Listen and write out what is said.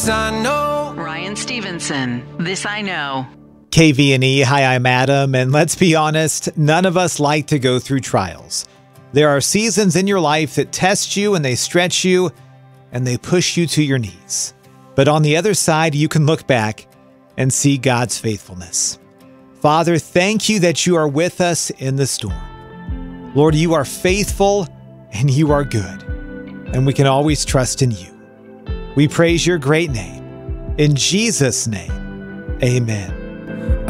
This I know. Ryan Stevenson, This I Know. KVNE, hi, I'm Adam, and let's be honest, none of us like to go through trials. There are seasons in your life that test you and they stretch you and they push you to your knees. But on the other side, you can look back and see God's faithfulness. Father, thank you that you are with us in the storm. Lord, you are faithful and you are good, and we can always trust in you. We praise your great name. In Jesus' name, amen.